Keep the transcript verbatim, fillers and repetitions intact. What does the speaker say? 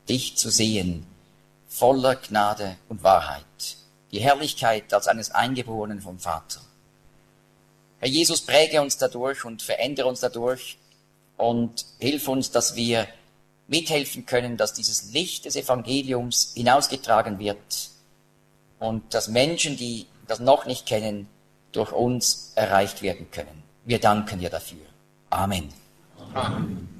dich zu sehen, voller Gnade und Wahrheit, die Herrlichkeit als eines Eingeborenen vom Vater. Herr Jesus, präge uns dadurch und verändere uns dadurch und hilf uns, dass wir mithelfen können, dass dieses Licht des Evangeliums hinausgetragen wird und dass Menschen, die das noch nicht kennen, durch uns erreicht werden können. Wir danken dir dafür. Amen. Amen.